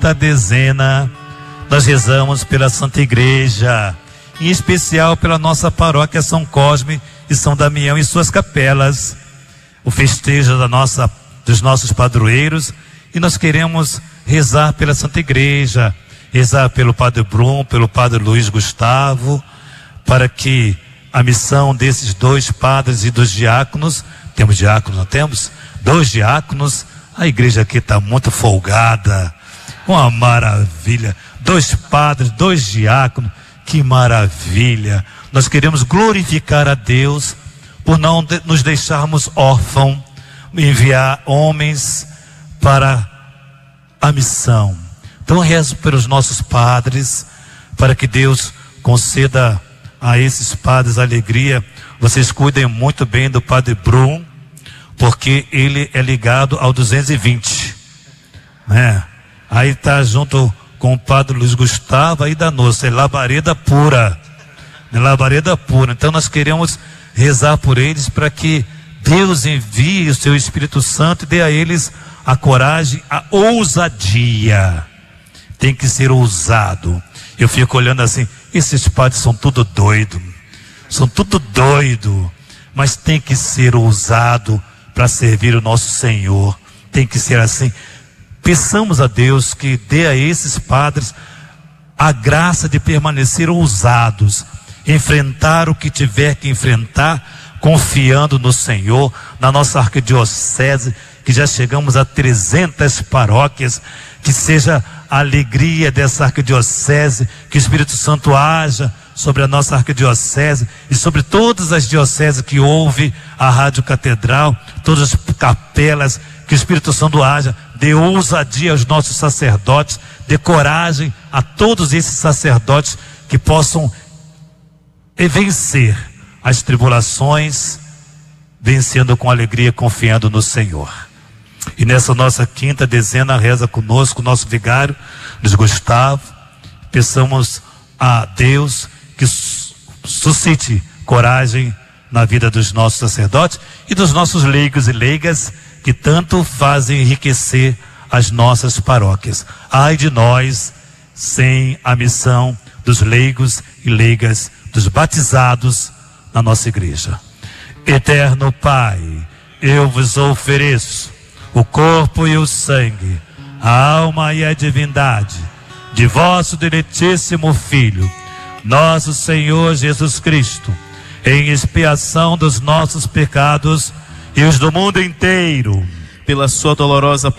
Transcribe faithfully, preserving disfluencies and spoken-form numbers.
quinta dezena, nós rezamos pela Santa Igreja, em especial pela nossa paróquia São Cosme e São Damião e suas capelas, o festejo da nossa, dos nossos padroeiros, e nós queremos rezar pela Santa Igreja, rezar pelo Padre Brum, pelo Padre Luiz Gustavo, para que a missão desses dois padres e dos diáconos, temos diáconos, não temos? Dois diáconos, a igreja aqui está muito folgada, uma maravilha, dois padres, dois diáconos, que maravilha. Nós queremos glorificar a Deus por não de, nos deixarmos órfãos, enviar homens para a missão. Então rezo pelos nossos padres, para que Deus conceda a esses padres alegria. Vocês cuidem muito bem do Padre Brum, porque ele é ligado ao duzentos e vinte, né? Aí está junto com o Padre Luiz Gustavo, aí danou-se, é labareda pura, é labareda pura. Então nós queremos rezar por eles, para que Deus envie o seu Espírito Santo e dê a eles a coragem, a ousadia. Tem que ser ousado. Eu fico olhando assim, esses padres são tudo doido, são tudo doido, mas tem que ser ousado para servir o nosso Senhor. Tem que ser assim. Peçamos a Deus que dê a esses padres a graça de permanecer ousados, enfrentar o que tiver que enfrentar, confiando no Senhor. Na nossa arquidiocese, que já chegamos a trezentas paróquias, que seja a alegria dessa arquidiocese, que o Espírito Santo haja sobre a nossa arquidiocese e sobre todas as dioceses que ouve a Rádio Catedral, todas as capelas, que o Espírito Santo haja, dê ousadia aos nossos sacerdotes, dê coragem a todos esses sacerdotes que possam vencer as tribulações, vencendo com alegria, confiando no Senhor. E nessa nossa quinta dezena, reza conosco o nosso vigário, Luiz Gustavo. Peçamos a Deus que suscite coragem na vida dos nossos sacerdotes e dos nossos leigos e leigas, que tanto fazem enriquecer as nossas paróquias. Ai de nós sem a missão dos leigos e leigas, dos batizados na nossa igreja. Eterno Pai, eu vos ofereço o corpo e o sangue, a alma e a divindade de vosso diletíssimo Filho, nosso Senhor Jesus Cristo, em expiação dos nossos pecados e os do mundo inteiro, pela sua dolorosa